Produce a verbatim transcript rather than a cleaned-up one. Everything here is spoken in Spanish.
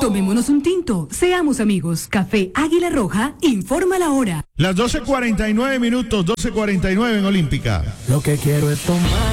Tomémonos un tinto, seamos amigos. Café Águila Roja, informa la hora. Las doce cuarenta y nueve minutos, doce cuarenta y nueve en Olímpica. Lo que quiero es tomar.